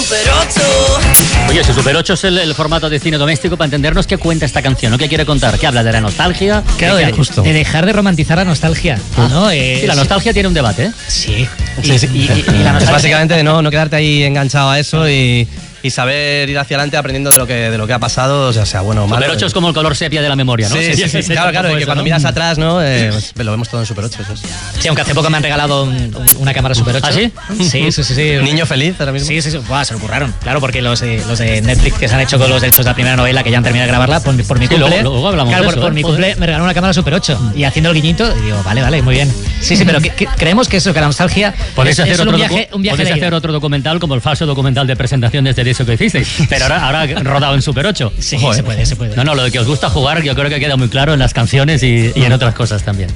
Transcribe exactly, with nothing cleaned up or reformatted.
Super ocho. Oye, si Super ocho es el, el formato de cine doméstico, para entendernos, ¿qué cuenta esta canción? ¿No? ¿Qué quiere contar? ¿Qué habla de la nostalgia? Claro, ¿De, de, justo? de dejar de romantizar la nostalgia, Ah, ¿no? Eh, sí, la nostalgia tiene un debate, ¿eh? Sí. Sí, sí. Y, y- y la nostalgia... Es básicamente no, no quedarte ahí enganchado a eso y, y saber ir hacia adelante aprendiendo de lo que, de lo que ha pasado, o sea, sea bueno o malo. Super ocho es como el color sepia de la memoria, ¿no? Sí, sí, sí, sí, claro, claro, y que eso, cuando ¿no? miras atrás, ¿no? Eh, pues, lo vemos todo en Super ocho. Eso es. Sí, aunque hace poco me han regalado un- una cámara Super ocho. ¿Ah, sí? Sí, sí, sí. sí. Niño feliz ahora mismo. Sí, sí, sí. Buah, se lo curraron. Claro, porque los, eh, los de Netflix que se han hecho con los derechos de la primera novela, que ya han terminado de grabarla, por, mi- por mi Sí, cumple. luego- luego hablamos claro, de por, eso, por ¿eh? mi Joder. cumple me regalaron una cámara Super ocho. Y haciendo el guiñito, y digo, vale, vale, muy bien. Sí, sí, pero que- que creemos que eso, que la nostalgia Podéis es, hacer, es otro, un viaje, docu- un viaje podéis de hacer ida. otro documental como el falso documental de presentación desde eso que hicisteis, pero ahora, ahora rodado en Super ocho. Sí, Joder. se puede, se puede. No, no, lo de que os gusta jugar yo creo que queda muy claro en las canciones y, y en otras cosas también.